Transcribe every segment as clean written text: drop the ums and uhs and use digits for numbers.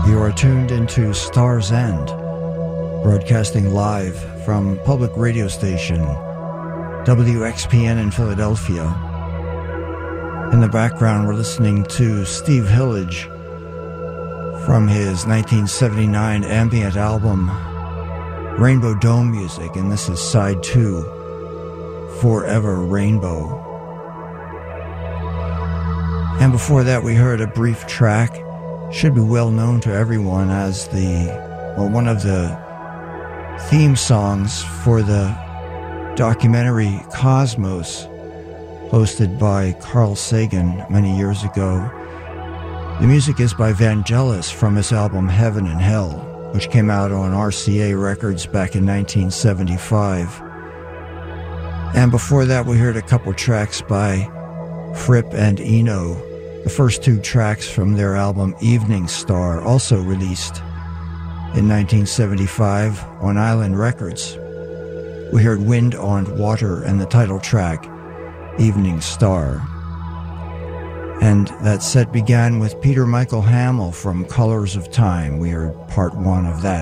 You are tuned into Star's End, broadcasting live from public radio station WXPN in Philadelphia. In the background, we're listening to Steve Hillage from his 1979 ambient album Rainbow Dome Music, and this is side 2, Forever Rainbow. And before that, we heard a brief track, should be well known to everyone as one of the theme songs for the documentary Cosmos, hosted by Carl Sagan many years ago. The music is by Vangelis from his album Heaven and Hell, which came out on RCA Records back in 1975. And before that, we heard a couple tracks by Fripp and Eno, the first 2 tracks from their album Evening Star, also released in 1975 on Island Records. We heard Wind on Water and the title track, Evening Star. And that set began with Peter Michael Hamel from Colors of Time. We heard part 1 of that.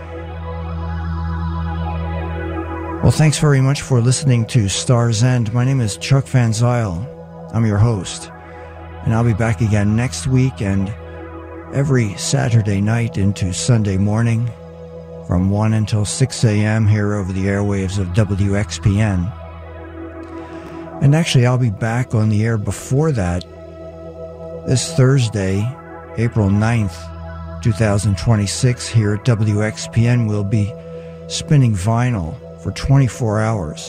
Well, thanks very much for listening to Star's End. My name is Chuck Van Zyl. I'm your host. And I'll be back again next week and every Saturday night into Sunday morning from 1 until 6 a.m. here over the airwaves of WXPN. And actually, I'll be back on the air before that. This Thursday, April 9th, 2026, here at WXPN, we'll be spinning vinyl for 24 hours.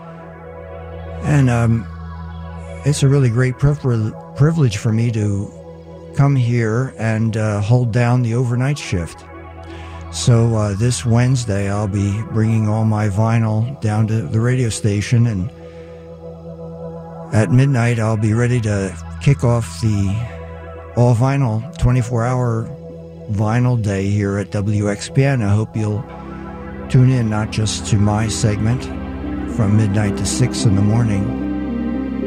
And it's a really great privilege for me to come here and hold down the overnight shift. So this Wednesday, I'll be bringing all my vinyl down to the radio station, and at midnight, I'll be ready to kick off the all-vinyl 24-hour vinyl day here at WXPN. I hope you'll tune in not just to my segment from midnight to 6 in the morning,